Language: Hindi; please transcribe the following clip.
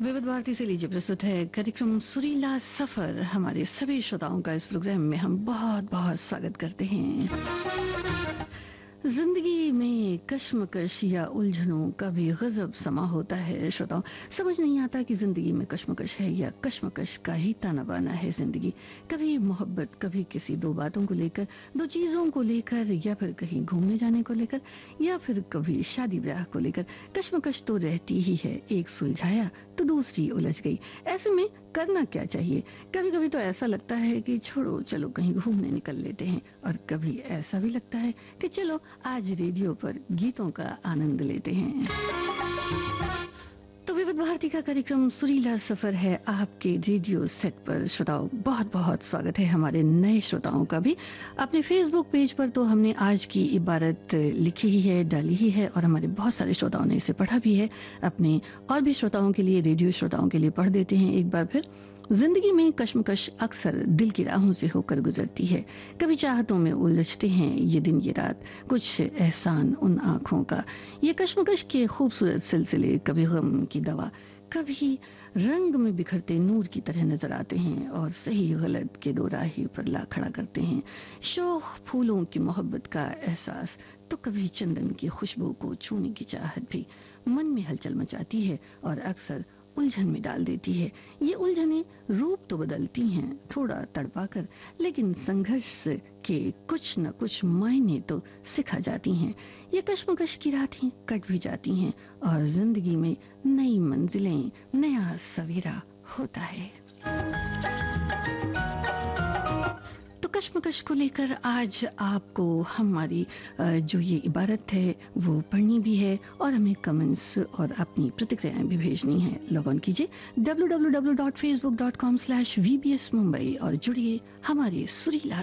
विविध भारती से लीजिए प्रस्तुत है कार्यक्रम सुरीला सफर। हमारे सभी श्रोताओं का इस प्रोग्राम में हम बहुत बहुत स्वागत करते हैं। जिंदगी में कश्मकश या उलझनों का भी गजब समा होता है श्रोताओं। समझ नहीं आता कि जिंदगी में कश्मकश है या कश्मकश का ही ताना बाना है जिंदगी। कभी मोहब्बत, कभी किसी दो बातों को लेकर, दो चीजों को लेकर, या फिर कहीं घूमने जाने को लेकर, या फिर कभी शादी ब्याह को लेकर। कश्मकश तो रहती ही है। एक सुलझाया तो दूसरी उलझ गई। ऐसे में करना क्या चाहिए? कभी कभी तो ऐसा लगता है कि छोड़ो, चलो कहीं घूमने निकल लेते हैं, और कभी ऐसा भी लगता है कि चलो आज रेडियो पर गीतों का आनंद लेते हैं। तो विविध भारती का कार्यक्रम सुरीला सफर है आपके रेडियो सेट पर। श्रोताओं, बहुत बहुत स्वागत है हमारे नए श्रोताओं का भी। अपने फेसबुक पेज पर तो हमने आज की इबारत लिखी ही है, डाली ही है, और हमारे बहुत सारे श्रोताओं ने इसे पढ़ा भी है। अपने और भी श्रोताओं के लिए, रेडियो श्रोताओं के लिए पढ़ देते हैं एक बार फिर। जिंदगी में कश्मकश अक्सर दिल की राहों से होकर गुजरती है। कभी चाहतों में उलझते हैं ये दिन ये रात, कुछ एहसान उन आंखों का। ये कश्मकश के खूबसूरत सिलसिले कभी गम की दवा, कभी रंग में बिखरते नूर की तरह नजर आते हैं, और सही गलत के दो राही पर ला खड़ा करते हैं। शोख फूलों की मोहब्बत का एहसास तो कभी चंदन की खुशबू को छूने की चाहत भी मन में हलचल मचाती है और अक्सर उलझन में डाल देती है। ये उलझनें रूप तो बदलती हैं थोड़ा तड़पाकर, लेकिन संघर्ष के कुछ न कुछ मायने तो सिखा जाती हैं। ये कश्मकश की रातें कट भी जाती हैं और जिंदगी में नई मंजिलें, नया सवेरा होता है। तो कश्मकश को लेकर आज आपको हमारी जो ये इबारत है वो पढ़नी भी है, और हमें कमेंट्स और अपनी प्रतिक्रियाएं भी भेजनी है। लॉग ऑन कीजिए www.facebook.com/vbsmumbai और जुड़िए हमारे सुरीला